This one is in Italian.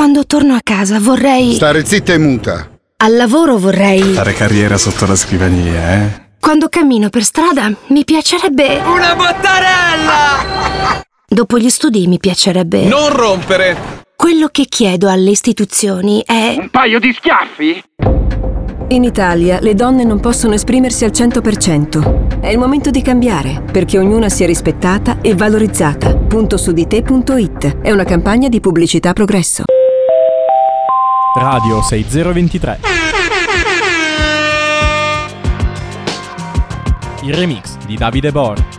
Quando torno a casa vorrei... Stare zitta e muta. Al lavoro vorrei... Fare carriera sotto la scrivania, eh? Quando cammino per strada mi piacerebbe... Una bottarella! Dopo gli studi mi piacerebbe... Non rompere! Quello che chiedo alle istituzioni è... Un paio di schiaffi? In Italia le donne non possono esprimersi al 100%. È il momento di cambiare, perché ognuna sia rispettata e valorizzata. Puntosudite.it è una campagna di pubblicità Progresso. Radio 6023. Il remix di Davide Bor.